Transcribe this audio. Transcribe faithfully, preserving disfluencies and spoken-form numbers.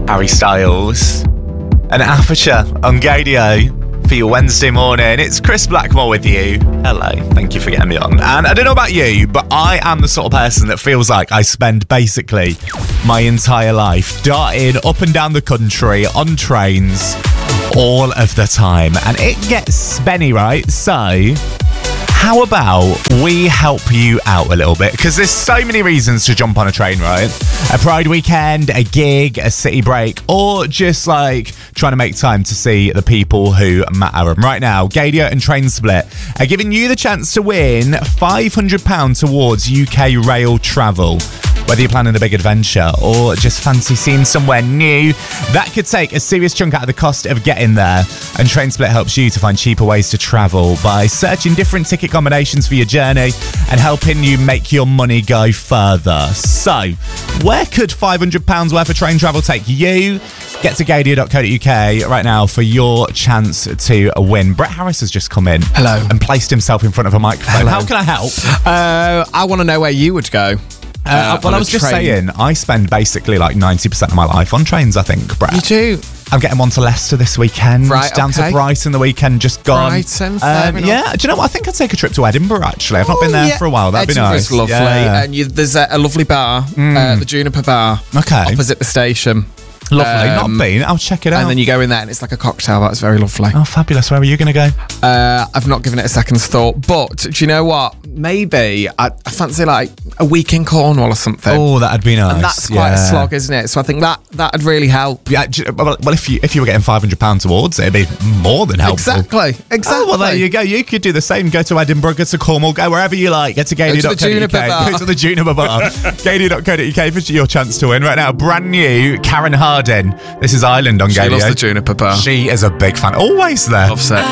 Harry Styles, and Aperture on Gadio for your Wednesday morning. It's Chris Blackmore with you. Hello, thank you for getting me on. And I don't know about you, but I am the sort of person that feels like I spend basically my entire life darting up and down the country on trains all of the time. And it gets spenny, right? So how about we help you out a little bit? Because there's so many reasons to jump on a train, right? A Pride weekend, a gig, a city break, or just like trying to make time to see the people who matter. And right now, Gadio and Train Split are giving you the chance to win five hundred pounds towards U K rail travel. Whether you're planning a big adventure or just fancy seeing somewhere new, that could take a serious chunk out of the cost of getting there. And Train Split helps you to find cheaper ways to travel by searching different ticket combinations for your journey and helping you make your money go further. So, where could five hundred pounds worth of train travel take you? Get to gadio dot co dot uk right now for your chance to win. Brett Harris has just come in. Hello. And placed himself in front of a microphone. Hello. How can I help? Uh, I want to know where you would go. Uh, Uh, well, on I a was just train. saying, I spend basically like ninety percent of my life on trains, I think, Brett. You do? I'm getting one to Leicester this weekend. Right, Down okay. to Brighton the weekend just gone. Brighton, fair Um, enough. yeah, do you know what? I think I'd take a trip to Edinburgh, actually. I've not been Oh, there yeah. for a while. That'd be Edinburgh's nice. lovely. Yeah. And you, there's a, a lovely bar, uh, the Juniper Bar, Okay. opposite the station. Lovely. Um, not been. I'll check it out. And then you go in there and it's like a cocktail bar. It's very lovely. Oh, fabulous. Where are you going to go? Uh, I've not given it a second's thought. But do you know what? Maybe I, I fancy like a week in Cornwall or something. Oh, that'd be nice. And that's quite yeah. a slog, isn't it? So I think that that'd really help. Yeah, do you- well, well, if you if you were getting five hundred pounds towards it, it'd be more than helpful. Exactly. Exactly. Oh, well, there you go. You could do the same. Go to Edinburgh, go to Cornwall, go wherever you like. Get to gadio dot co dot uk. Go to the Juniper Bar. Go to the Juniper Bar. gadio dot co dot uk for your chance to win. Right now, brand new Karen Harding. This is Island on She Gadio. loves the Juniper Bar. She is a big fan. Always there. Loves it.